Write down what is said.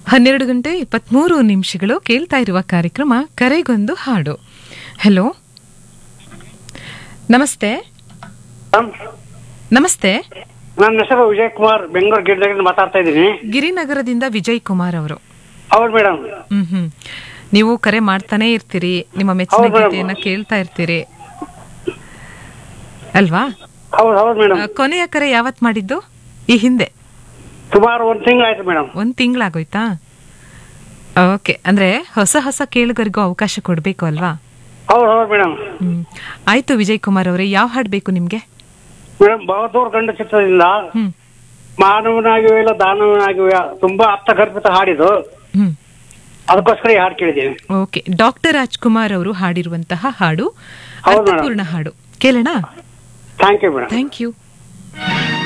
12:23 ಕೇಳ್ತಾ ಇರುವ ಕಾರ್ಯಕ್ರಮ ಕರೆಗೊಂದು ಹಾಡು. ಹಲೋ, ನಮಸ್ತೆ. ನಮಸ್ತೆ, ನನ್ನ ಹೆಸರು ವಿಜಯ್ ಕುಮಾರ್, ಬೆಂಗಳೂರು ಗಿರಿನಗರದಿಂದ ಮಾತಾಡ್ತಾ ಇದ್ದೀನಿ. ಗಿರಿನಗರದಿಂದ ವಿಜಯ್ ಕುಮಾರ್ ಅವರು. ಹೌದು ಮೇಡಮ್. ನೀವು ಕರೆ ಮಾಡ್ತಾನೆ ಇರ್ತೀರಿ, ನಿಮ್ಮ ಮೆಚ್ಚಿನ ಗೀತೆಯನ್ನ ಕೇಳ್ತಾ ಇರ್ತೀರಿ ಅಲ್ವಾ? ಹೌದು ಮೇಡಮ್. ಕೊನೆಯ ಕರೆ ಯಾವತ್ ಮಾಡಿದ್ದು? ಈ ಹಿಂದೆ ಸುಮಾರು 1 ತಿಂಗಳಾಯ್ತು ಮೇಡಮ್. 1 ತಿಂಗಳಾಗೋಯ್ತಾ? ಓಕೆ, ಅಂದ್ರೆ ಹೊಸ ಕೇಳುಗರಿಗೂ ಅವಕಾಶ ಕೊಡ್ಬೇಕು ಅಲ್ವಾ? ಹೌದು ಮೇಡಮ್. ಆಯ್ತು ವಿಜಯ್ ಕುಮಾರ್ ಅವರೇ, ಯಾವ ಹಾಡು ಬೇಕು ನಿಮ್ಗೆ? ಮೇಡಮ್, ಬಹದ್ದೂರ್ ಗಂಡ ಚಿತ್ರದಿಂದ ಮಾನವನಾಗಿವೆ ಇಲ್ಲ ದಾನವನಾಗಿವೆ, ತುಂಬಾ ಅರ್ಥಗರ್ಭಿತ ಹಾಡಿದು, ಅದಕ್ಕೋಸ್ಕರ ಈ ಹಾಡು ಕೇಳಿದ್ದೇವೆ. ಓಕೆ, ಡಾಕ್ಟರ್ ರಾಜ್ಕುಮಾರ್ ಅವರು ಹಾಡಿರುವಂತಹ ಹಾಡು, ಹೌದು ಅರ್ಥಪೂರ್ಣ ಹಾಡು ಕೇಳೋಣ. Thank you madam. Thank you.